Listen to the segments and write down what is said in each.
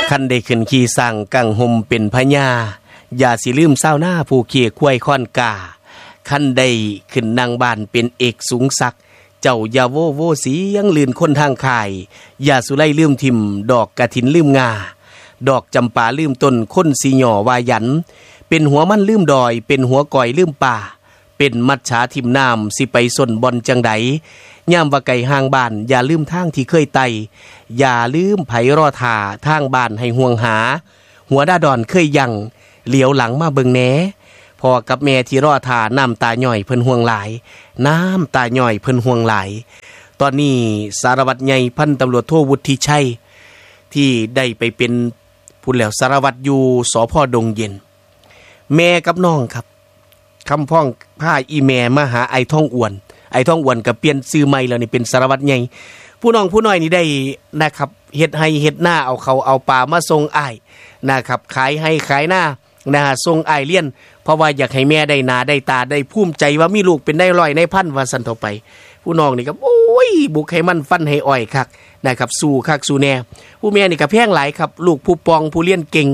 คันได้ขึ้นขี่สั่งกังหมเป็นพญาอย่าสิลืมเศร้าหน้าผู้เคียควายค่อนกาคันได้ขึ้นนางบ้านเป็นเอกสูงศักดิ์เจ้าอย่าโวโวเสียงลื่นคนทางข่ายอย่าสุไลลืมทิมดอกกระถินลืมงาดอกจำปาลืมต้นคนสีหย่อวายันเป็นหัวมันลืมดอยเป็นหัวก่อยลืมป่าเป็นมัจฉาทิมน้ำสิไปสนบอนจังไดย่ามว่าไก่ห่างบ้านอย่าลืมทางที่เคยไต่อย่าลืมไผรอท่าทางบ้านให้ห่วงหาหัวดาดอนเคยยังเหลียวหลังมาเบิ่งแหน่พ่อกับแม่ที่รอท่าน้ำตาหน่อยเพิ่นห่วงหลายน้ำตาหน่อยเพิ่นห่วงหลายตอนนี้สารวัตรใหญ่พันตำรวจโทวุฒิชัยที่ได้ไปเป็นผู้แล้วสารวัตรอยู่สภ.ดงเย็นแม่กับน้องครับคำพ้องผ้าอีแม่มาหาไอ้ท่องอ้วนก็เปลี่ยนชื่อใหม่แล้วนี่เป็นสารวัตรใหญ่ผู้น้องผู้น้อยนี่ได้นะครับเฮ็ดให้เฮ็ดหน้าเอาเขาเอาปลามาส่งอ้ายนะครับขายให้ขายหน้านะฮะส่งอ้ายเลี้ยนเพราะว่าอยากให้แม่ได้หน้าได้ตาได้ภูมิใจว่ามีลูกเป็นได้ร้อยในพันว่าซั่นเท่าไปผู้น้องนี่ก็โอ้ยบุกให้มันฟันให้อ้อยคักนะครับสู้คักสู้แน่ผู้แม่นี่ก็แพงหลายครับลูกผู้ปองผู้เลี้ยนเก่ง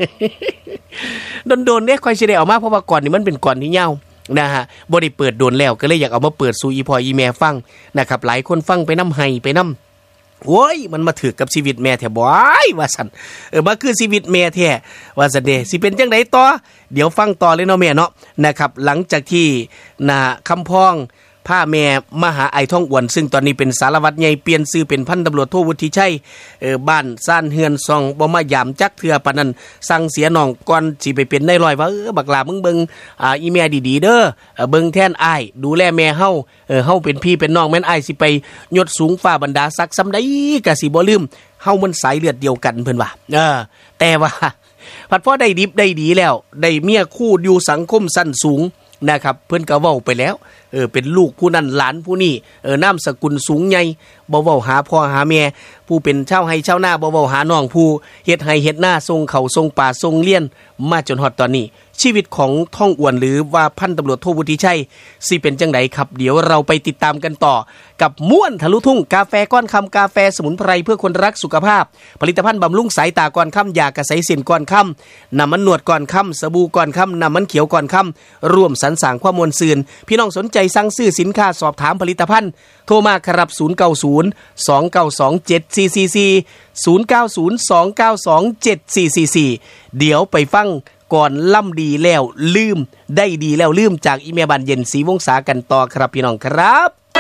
โดนๆเนี่ยค่อยสิได้ออกมาเพราะว่าก่อนนี่มันเป็นก่อนที่ยาวนะฮะบ่ได้เปิดโดนแล้วก็เลยอยากเอามาเปิดสู่อีพ่ออีแม่ฟังนะครับหลายคนฟังไปน้ำไห้ไปน้ำโอ้ยมันมาถือกับชีวิตแม่แท้บ่อยว่าซั่นมาคือชีวิตแม่แท้ว่าซั่นเด้สิเป็นจังได๋ต่อเดี๋ยวฟังต่อเลยเนาะแม่เนาะนะครับหลังจากที่คำพ้องผ้าแม่มาหาไอ้ท่องอ้วนซึ่งตอนนี้เป็นสารวัตรใหญ่เปลี่ยนชื่อเป็นพันตำรวจโทวุฒิชัยบ้านซ่านเฮือนซองบ่มายามจักเทื่อปานนั้นสั่งเสียน้องก่อนสิไปเป็นนายร้อยว่าบักหลามึงเบิ่งอีแม่ดีๆเด้อเบิ่งแทนอ้ายดูแลแม่เฮาเฮาเป็นพี่เป็นน้องแม่นอ้ายสิไปยศสูงฟ้าบรรดาศักดิ์ซำใดก็สิบ่ลืมเฮามันสายเลือดเดียวกันเพิ่นว่าแต่ว่าพัดพอได้ดิบได้ดีแล้วได้เมียคู่อยู่สังคมสั้นสูงนะครับเพิ่นก็เว้าไปแล้วเป็นลูกผู้นั้นหลานผู้นี้นามสกุลสูงใหญ่บ่เว้าหาพ่อหาแม่ผู้เป็นชาวไร่ชาวนาบ่เว้าหาน้องผู้เฮ็ดไร่เฮ็ดนาส่งข้าวส่งปลาส่งเลี้ยนมาจนฮอดตอนนี้ชีวิตของท่องอ้วนหรือว่าพันตำรวจโทวุฒิชัยสิเป็นจังไดครับเดี๋ยวเราไปติดตามกันต่อกับม่วนทะลุทุ่งกาแฟก้อนคำกาแฟสมุนไพรเพื่อคนรักสุขภาพผลิตภัณฑ์บำรุงสายตาก่อนค่ำยากระใสเส้นก่อนค่ำน้ำมันนวดก่อนค่ำสบู่ก่อนค่ำน้ำมันเขียวก่อนค่ำร่วมสรรสร้างความมวลซืนพี่น้องสนใจสั่งซื้อสินค้าสอบถามผลิตภัณฑ์โทรมาครับ090-292-7444 เดี๋ยวไปฟังก่อนล่ำดีแล้วลืมได้ดีแล้วลืมจากอีเมบันเย็นศรีวงศากันต่อครับพี่น้องครับ